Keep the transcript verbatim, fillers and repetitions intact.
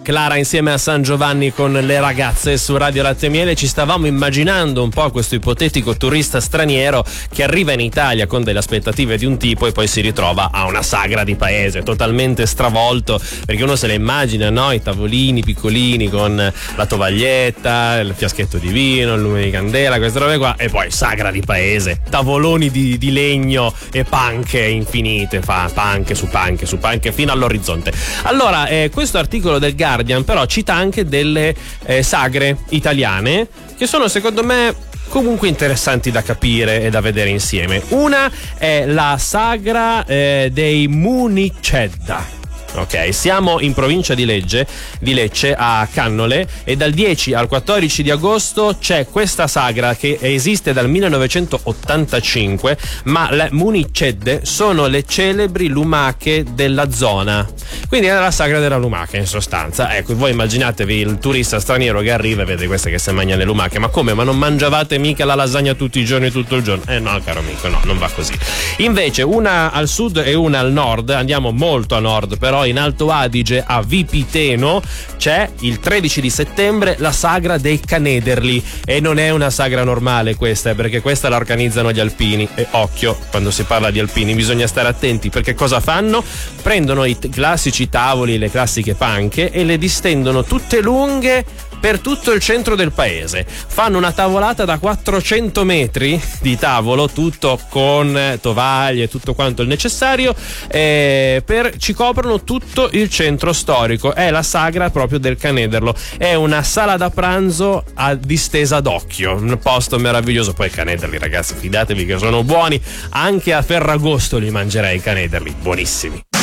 Clara insieme a San Giovanni con le ragazze su Radio Latte e Miele. Ci stavamo immaginando un po' questo ipotetico turista straniero che arriva in Italia con delle aspettative di un tipo e poi si ritrova a una sagra di paese totalmente stravolto, perché uno se le immagina, no? I tavolini piccolini con la tovaglietta, il fiaschetto di vino, il lume di candela, queste robe qua, e poi sagra di paese, tavoloni di, di legno e panche infinite, fa panche su panche su panche fino all'orizzonte. Allora, eh, questo articolo del Guardian però cita anche delle eh, sagre italiane che sono secondo me comunque interessanti da capire e da vedere insieme. Una è la sagra eh, dei Municedda. Ok, siamo in provincia di Lecce, di Lecce a Cannole, e dal dieci al quattordici di agosto c'è questa sagra che esiste dal millenovecentottantacinque, ma le Municedde sono le celebri lumache della zona. Quindi è la sagra della lumaca in sostanza. Ecco, voi immaginatevi il turista straniero che arriva e vede queste che si mangiano le lumache. Ma come? Ma non mangiavate mica la lasagna tutti i giorni, tutto il giorno? Eh no, caro amico, no, non va così. Invece una al sud e una al nord, andiamo molto a nord, però in Alto Adige a Vipiteno c'è il tredici di settembre la sagra dei Canederli, e non è una sagra normale questa, perché questa la organizzano gli alpini, e occhio, quando si parla di alpini bisogna stare attenti, perché cosa fanno? Prendono i t- classici tavoli, le classiche panche e le distendono tutte lunghe per tutto il centro del paese. Fanno una tavolata da quattrocento metri di tavolo, tutto con tovaglie, tutto quanto il necessario, eh, per ci coprono tutto il centro storico. È la sagra proprio del Canederlo. È una sala da pranzo a distesa d'occhio, un posto meraviglioso. Poi i Canederli, ragazzi, fidatevi che sono buoni. Anche a Ferragosto li mangerei i Canederli, buonissimi.